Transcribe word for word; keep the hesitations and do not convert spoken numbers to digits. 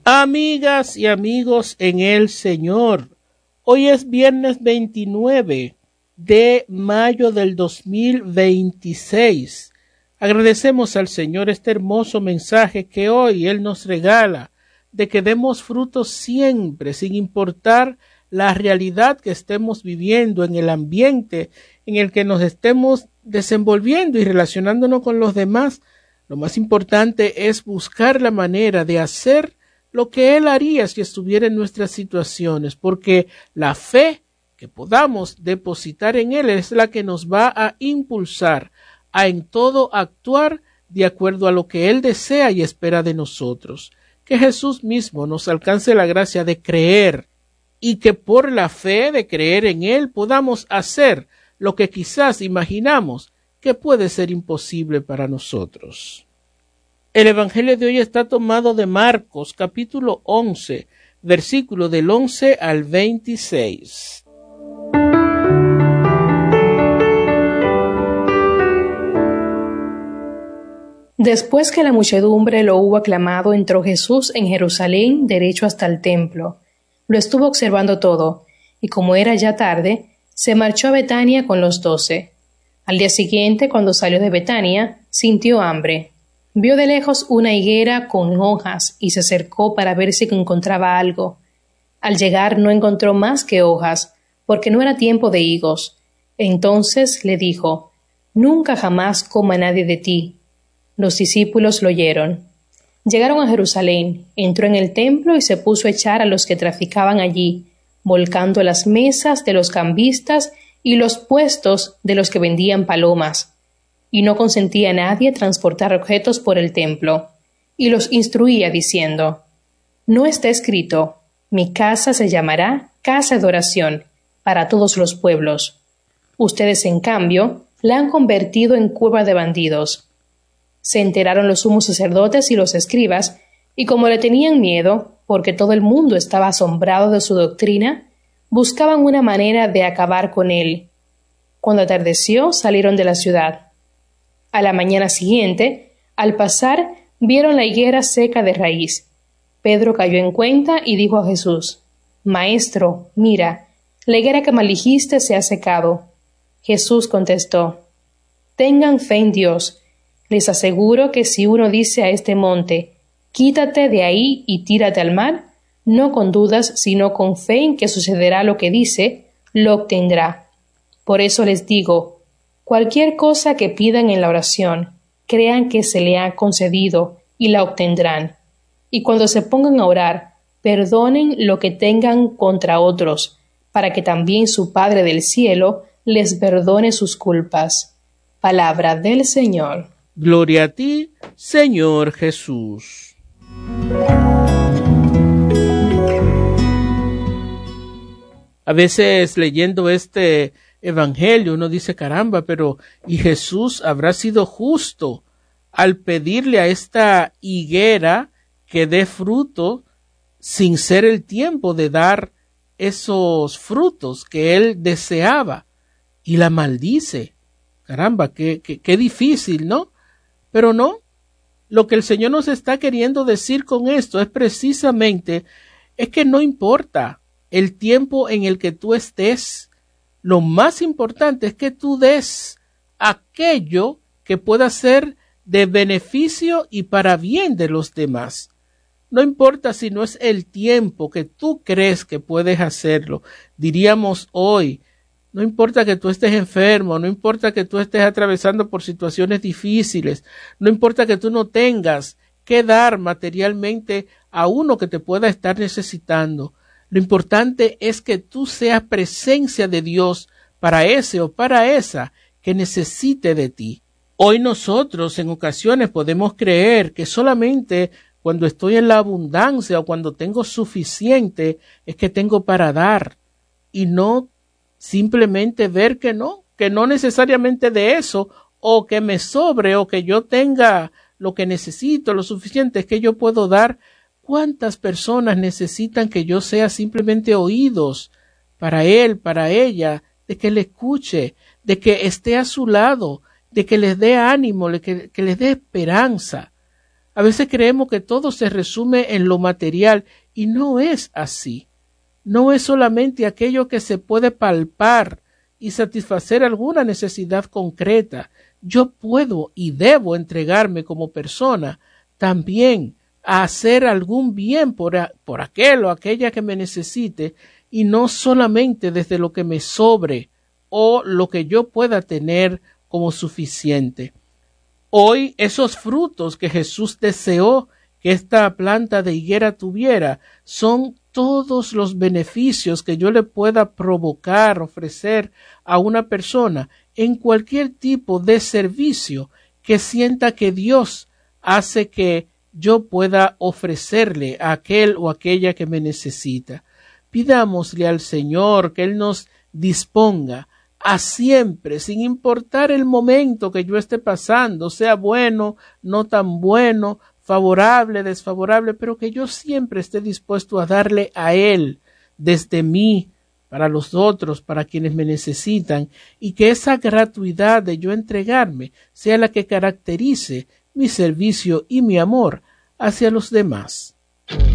Amigas y amigos en el Señor, hoy es viernes veintinueve de mayo del dos mil veintiséis. Agradecemos al Señor este hermoso mensaje que hoy Él nos regala, de que demos frutos siempre, sin importar la realidad que estemos viviendo, en el ambiente en el que nos estemos desenvolviendo y relacionándonos con los demás. Lo más importante es buscar la manera de hacer lo que Él haría si estuviera en nuestras situaciones, porque la fe que podamos depositar en Él es la que nos va a impulsar a en todo actuar de acuerdo a lo que Él desea y espera de nosotros. Que Jesús mismo nos alcance la gracia de creer y que por la fe de creer en Él podamos hacer lo que quizás imaginamos que puede ser imposible para nosotros. El Evangelio de hoy está tomado de Marcos, capítulo once, versículo del once al veintiséis. Después que la muchedumbre lo hubo aclamado, entró Jesús en Jerusalén derecho hasta el templo. Lo estuvo observando todo, y como era ya tarde, se marchó a Betania con los doce. Al día siguiente, cuando salió de Betania, sintió hambre. Vio de lejos una higuera con hojas y se acercó para ver si encontraba algo. Al llegar no encontró más que hojas, porque no era tiempo de higos. Entonces le dijo: «Nunca jamás coma nadie de ti». Los discípulos lo oyeron. Llegaron a Jerusalén, entró en el templo y se puso a echar a los que traficaban allí, volcando las mesas de los cambistas y los puestos de los que vendían palomas. Y no consentía a nadie transportar objetos por el templo, y los instruía diciendo: «No está escrito, mi casa se llamará casa de oración para todos los pueblos. Ustedes, en cambio, la han convertido en cueva de bandidos». Se enteraron los sumos sacerdotes y los escribas, y como le tenían miedo, porque todo el mundo estaba asombrado de su doctrina, buscaban una manera de acabar con él. Cuando atardeció, salieron de la ciudad. A la mañana siguiente, al pasar, vieron la higuera seca de raíz. Pedro cayó en cuenta y dijo a Jesús: «Maestro, mira, la higuera que maldijiste se ha secado». Jesús contestó: «Tengan fe en Dios. Les aseguro que si uno dice a este monte, quítate de ahí y tírate al mar, no con dudas, sino con fe en que sucederá lo que dice, lo obtendrá. Por eso les digo, cualquier cosa que pidan en la oración, crean que se le ha concedido y la obtendrán. Y cuando se pongan a orar, perdonen lo que tengan contra otros, para que también su Padre del cielo les perdone sus culpas». Palabra del Señor. Gloria a ti, Señor Jesús. A veces leyendo este evangelio uno dice: caramba, pero ¿y Jesús habrá sido justo al pedirle a esta higuera que dé fruto sin ser el tiempo de dar esos frutos que él deseaba? Y la maldice. Caramba, qué, qué, qué difícil, ¿no? Pero no, lo que el Señor nos está queriendo decir con esto es precisamente, es que no importa el tiempo en el que tú estés, lo más importante es que tú des aquello que pueda ser de beneficio y para bien de los demás. No importa si no es el tiempo que tú crees que puedes hacerlo. Diríamos hoy, no importa que tú estés enfermo, no importa que tú estés atravesando por situaciones difíciles, no importa que tú no tengas que dar materialmente a uno que te pueda estar necesitando. Lo importante es que tú seas presencia de Dios para ese o para esa que necesite de ti. Hoy nosotros en ocasiones podemos creer que solamente cuando estoy en la abundancia o cuando tengo suficiente es que tengo para dar, y no simplemente ver que no, que no necesariamente de eso, o que me sobre, o que yo tenga lo que necesito, lo suficiente es que yo puedo dar. ¿Cuántas personas necesitan que yo sea simplemente oídos para él, para ella, de que le escuche, de que esté a su lado, de que les dé ánimo, de que, que les dé esperanza? A veces creemos que todo se resume en lo material y no es así. No es solamente aquello que se puede palpar y satisfacer alguna necesidad concreta. Yo puedo y debo entregarme como persona también a hacer algún bien por, a, por aquel o aquella que me necesite, y no solamente desde lo que me sobre o lo que yo pueda tener como suficiente. Hoy esos frutos que Jesús deseó que esta planta de higuera tuviera son todos los beneficios que yo le pueda provocar, ofrecer a una persona en cualquier tipo de servicio que sienta que Dios hace que yo pueda ofrecerle a aquel o aquella que me necesita. Pidámosle al Señor que Él nos disponga a siempre, sin importar el momento que yo esté pasando, sea bueno, no tan bueno, favorable, desfavorable, pero que yo siempre esté dispuesto a darle a Él, desde mí, para los otros, para quienes me necesitan, y que esa gratuidad de yo entregarme sea la que caracterice mi servicio y mi amor hacia los demás.